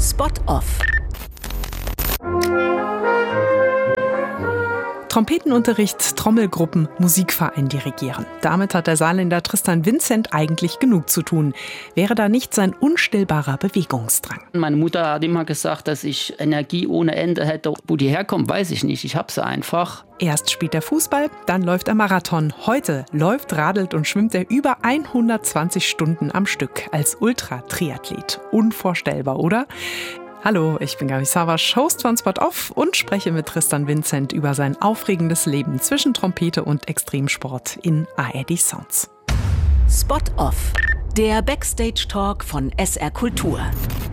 Spot Off. Trompetenunterricht, Trommelgruppen, Musikverein dirigieren. Damit hat der Saarländer Tristan Vincent eigentlich genug zu tun. Wäre da nicht sein unstillbarer Bewegungsdrang? Meine Mutter hat immer gesagt, dass ich Energie ohne Ende hätte. Wo die herkommt, weiß ich nicht. Ich habe sie einfach. Erst spielt er Fußball, dann läuft er Marathon. Heute läuft, radelt und schwimmt er über 120 Stunden am Stück als Ultra-Triathlet. Unvorstellbar, oder? Hallo, ich bin Gabi Savasch, Host von Spot Off und spreche mit Tristan Vincent über sein aufregendes Leben zwischen Trompete und Extremsport in ARD Sounds. Spot Off, der Backstage-Talk von SR Kultur.